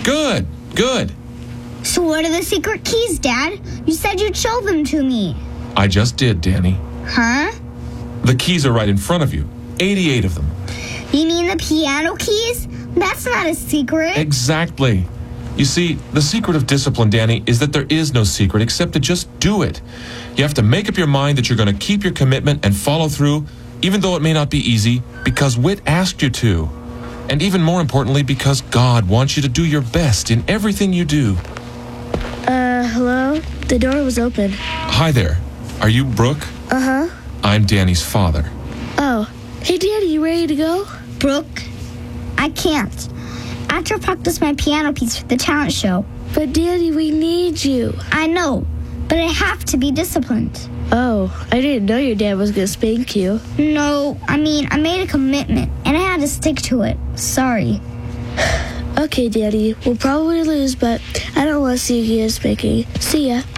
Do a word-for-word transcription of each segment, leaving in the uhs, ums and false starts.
Good, good. So what are the secret keys, Dad? You said you'd show them to me. I just did, Danny. Huh? The keys are right in front of you. eighty-eight of them. You mean the piano keys? That's not a secret. Exactly. You see, the secret of discipline, Danny, is that there is no secret except to just do it. You have to make up your mind that you're going to keep your commitment and follow through, even though it may not be easy, because Whit asked you to. And even more importantly, because God wants you to do your best in everything you do. Uh, hello? The door was open. Hi there. Are you Brooke? Uh-huh. I'm Danny's father. Oh. Hey, Danny, you ready to go? Brooke, I can't. I have to practice my piano piece for the talent show. But, Danny, we need you. I know, but I have to be disciplined. Oh, I didn't know your dad was going to spank you. No, I mean, I made a commitment, and I had to stick to it. Sorry. Okay, Danny, we'll probably lose, but I don't want to see you get spanking. See ya.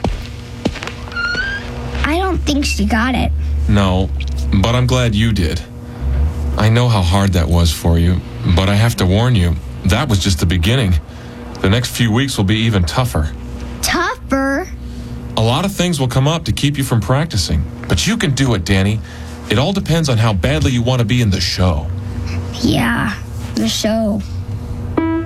I don't think she got it. No, but I'm glad you did. I know how hard that was for you, but I have to warn you, that was just the beginning. The next few weeks will be even tougher. Tougher? A lot of things will come up to keep you from practicing, but you can do it, Danny. It all depends on how badly you want to be in the show. Yeah, the show.